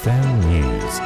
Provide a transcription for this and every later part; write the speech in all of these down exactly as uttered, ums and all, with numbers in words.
F M News.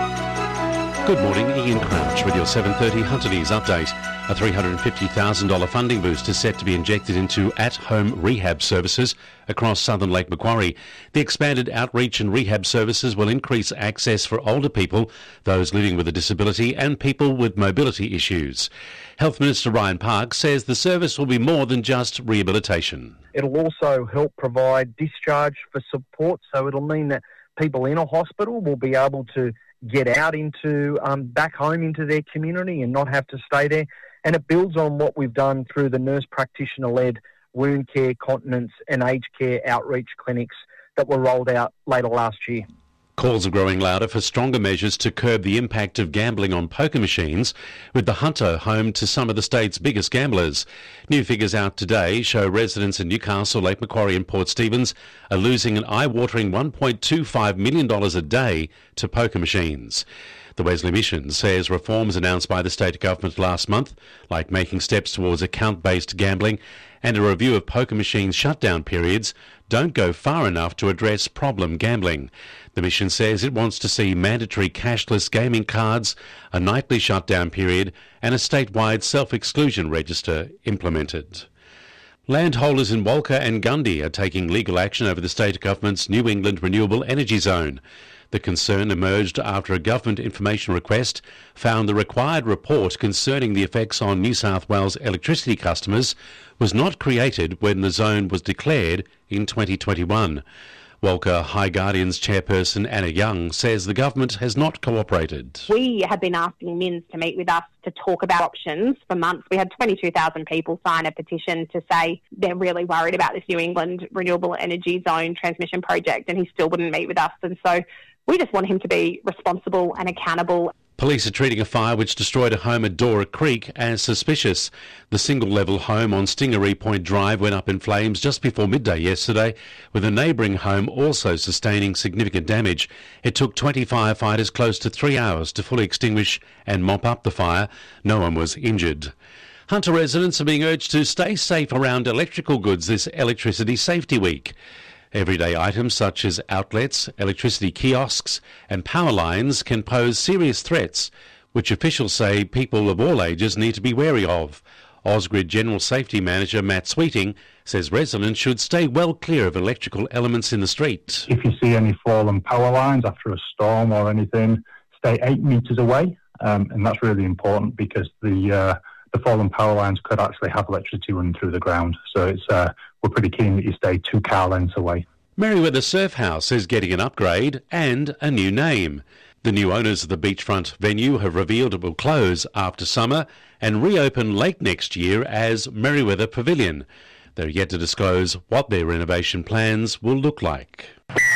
Good morning, Ian Crouch with your seven thirty Hunter News update. A three hundred fifty thousand dollars funding boost is set to be injected into at-home rehab services across southern Lake Macquarie. The expanded outreach and rehab services will increase access for older people, those living with a disability and people with mobility issues. Health Minister Ryan Parks says the service will be more than just rehabilitation. It'll also help provide discharge for support, so it'll mean that people in a hospital will be able to get out into um, back home into their community and not have to stay there. And it builds on what we've done through the nurse practitioner-led wound care, continence and aged care outreach clinics that were rolled out later last year. Calls are growing louder for stronger measures to curb the impact of gambling on poker machines, with the Hunter home to some of the state's biggest gamblers. New figures out today show residents in Newcastle, Lake Macquarie and Port Stephens are losing an eye-watering one point two five million dollars a day to poker machines. The Wesley Mission says reforms announced by the state government last month, like making steps towards account-based gambling and a review of poker machine shutdown periods, don't go far enough to address problem gambling. The mission says it wants to see mandatory cashless gaming cards, a nightly shutdown period and a statewide self-exclusion register implemented. Landholders in Walker and Gundy are taking legal action over the state government's New England Renewable Energy Zone. The concern emerged after a government information request found the required report concerning the effects on New South Wales electricity customers was not created when the zone was declared in twenty twenty-one. Walker High Guardians chairperson Anna Young says the government has not cooperated. We have been asking M I N S to meet with us to talk about options for months. We had twenty-two thousand people sign a petition to say they're really worried about this New England Renewable Energy Zone transmission project, and he still wouldn't meet with us. And so we just want him to be responsible and accountable. Police are treating a fire which destroyed a home at Dora Creek as suspicious. The single-level home on Stingaree Point Drive went up in flames just before midday yesterday, with a neighbouring home also sustaining significant damage. It took twenty firefighters close to three hours to fully extinguish and mop up the fire. No one was injured. Hunter residents are being urged to stay safe around electrical goods this Electricity Safety Week. Everyday items such as outlets, electricity kiosks and power lines can pose serious threats, which officials say people of all ages need to be wary of. Ausgrid General Safety Manager Matt Sweeting says residents should stay well clear of electrical elements in the street. If you see any fallen power lines after a storm or anything, stay eight metres away, um, and that's really important because the uh, the fallen power lines could actually have electricity running through the ground. So it's uh, we're pretty keen that you stay two car lengths away. Merriweather Surf House is getting an upgrade and a new name. The new owners of the beachfront venue have revealed it will close after summer and reopen late next year as Merriweather Pavilion. They're yet to disclose what their renovation plans will look like.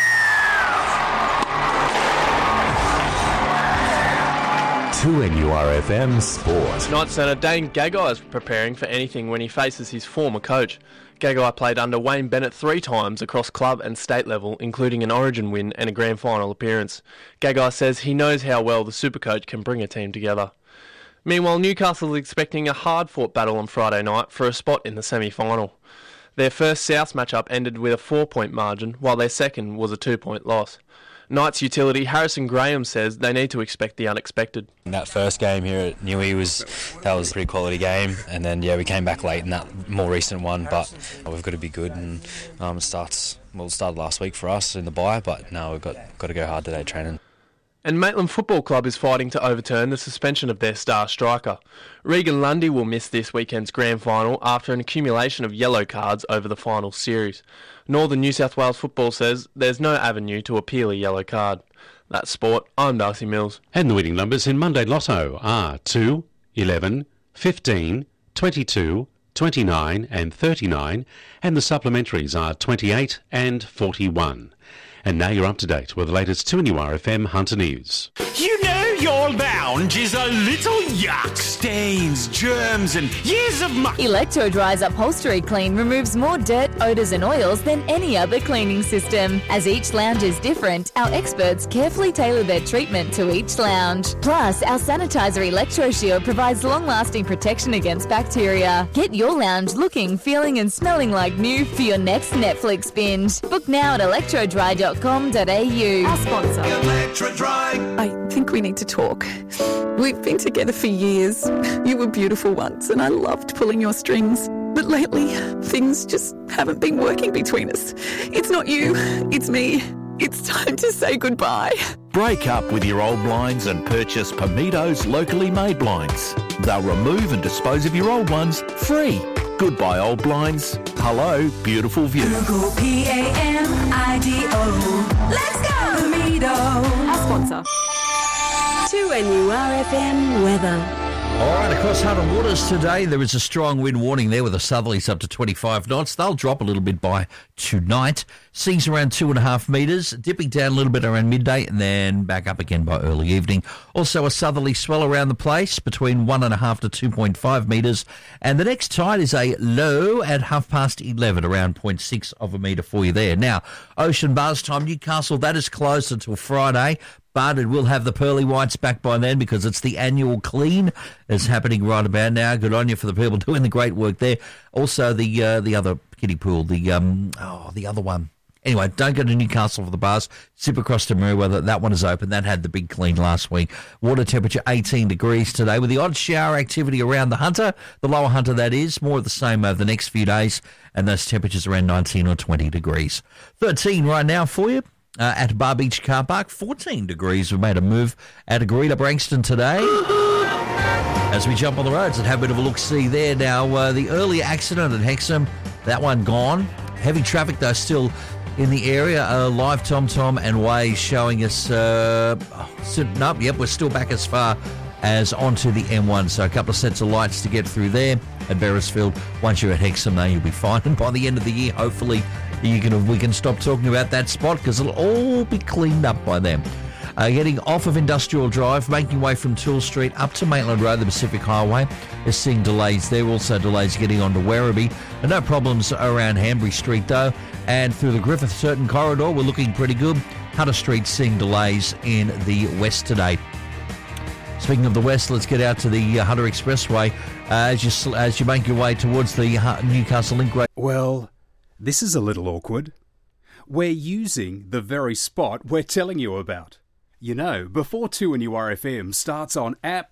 two N U R F M Sport. Knights centre Dane Gagai is preparing for anything when he faces his former coach. Gagai played under Wayne Bennett three times across club and state level, including an Origin win and a grand final appearance. Gagai says he knows how well the Supercoach can bring a team together. Meanwhile, Newcastle is expecting a hard-fought battle on Friday night for a spot in the semi-final. Their first South matchup ended with a four-point margin, while their second was a two-point loss. Knights utility Harrison Graham says they need to expect the unexpected. That first game here at Newey was that was a pretty quality game, and then yeah we came back late in that more recent one, but we've got to be good, and um, it starts well it started last week for us in the bye, but now we've got got to go hard today training. And Maitland Football Club is fighting to overturn the suspension of their star striker. Regan Lundy will miss this weekend's grand final after an accumulation of yellow cards over the final series. Northern New South Wales Football says there's no avenue to appeal a yellow card. That's sport. I'm Darcy Mills. And the winning numbers in Monday Lotto are two, eleven, fifteen, twenty-two, twenty-nine and thirty-nine, and the supplementaries are twenty-eight and forty-one. And now you're up to date with the latest two N U R F M Hunter News. You know your lounge is a little yuck. Stains, germs and years of muck. Electro-Dry's upholstery clean removes more dirt, odours and oils than any other cleaning system. As each lounge is different, our experts carefully tailor their treatment to each lounge. Plus, our sanitizer Electro Shield provides long-lasting protection against bacteria. Get your lounge looking, feeling and smelling like new for your next Netflix binge. Book now at electro dry dot com dot a u. Our sponsor. Electro-Dry. I think we need to talk. We've been together for years. You were beautiful once and I loved pulling your strings. But lately, things just haven't been working between us. It's not you, it's me. It's time to say goodbye. Break up with your old blinds and purchase Pomito's locally made blinds. They'll remove and dispose of your old ones free. Goodbye old blinds. Hello, beautiful view. Google P A M I D O. Let's go, Pomito. Our sponsor. two N U R F M weather. All right, across Hunter Waters today, there is a strong wind warning there with the southerlies up to twenty-five knots. They'll drop a little bit by tonight. Seas around two and a half metres, dipping down a little bit around midday and then back up again by early evening. Also a southerly swell around the place between one and a half to two point five metres. And the next tide is a low at half past eleven, around zero point six of a metre for you there. Now, Ocean Buzz time, Newcastle, that is closed until Friday. But it will have the pearly whites back by then because it's the annual clean that's happening right about now. Good on you for the people doing the great work there. Also, the uh, the other kiddie pool, the um oh the other one. Anyway, don't go to Newcastle for the bars. Zip across to Meriwether. That one is open. That had the big clean last week. Water temperature eighteen degrees today with the odd shower activity around the Hunter. The lower Hunter, that is. More of the same over the next few days. And those temperatures around nineteen or twenty degrees. thirteen right now for you. Uh, at Bar Beach Car Park, fourteen degrees. We've made a move at Agreed up Branxton today. As we jump on the roads and have a bit of a look-see there. Now, uh, the earlier accident at Hexham, that one gone. Heavy traffic, though, still in the area. Uh, live TomTom and Waze showing us... Uh, oh, sitting up. Yep, we're still back as far as onto the M one. So a couple of sets of lights to get through there at Beresfield. Once you're at Hexham, though, you'll be fine. And by the end of the year, hopefully... You can, we can stop talking about that spot because it'll all be cleaned up by then. Uh, getting off of Industrial Drive, making way from Toole Street up to Maitland Road, the Pacific Highway. They're seeing delays there. Also delays getting onto Werribee. And no problems around Hanbury Street, though. And through the Griffith Certain Corridor, we're looking pretty good. Hunter Street seeing delays in the west today. Speaking of the west, let's get out to the uh, Hunter Expressway uh, as you as you make your way towards the uh, Newcastle Link Road. Well... This is a little awkward. We're using the very spot we're telling you about. You know, before two N U R F M starts on app,